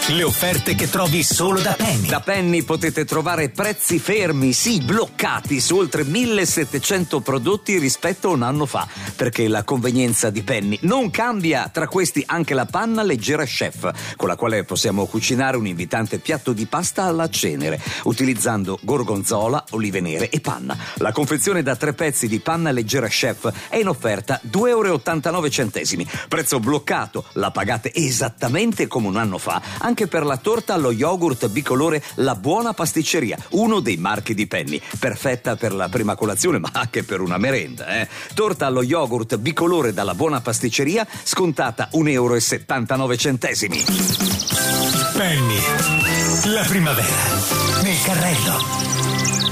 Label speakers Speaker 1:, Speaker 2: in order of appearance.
Speaker 1: Le offerte che trovi solo da Penny.
Speaker 2: Da Penny potete trovare prezzi fermi, sì, bloccati su oltre 1700 prodotti rispetto a un anno fa, perché la convenienza di Penny non cambia. Tra questi anche la panna leggera chef, con la quale possiamo cucinare un invitante piatto di pasta alla cenere, utilizzando gorgonzola, olive nere e panna. La confezione da 3 pezzi di panna leggera chef è in offerta €2,89. Prezzo bloccato, la pagate esattamente come un anno fa, anche per la torta allo yogurt bicolore La Buona Pasticceria, uno dei marchi di Penny, perfetta per la prima colazione ma anche per una merenda. Torta allo yogurt bicolore dalla Buona Pasticceria, scontata €1,79.
Speaker 1: Penny, la primavera nel carrello.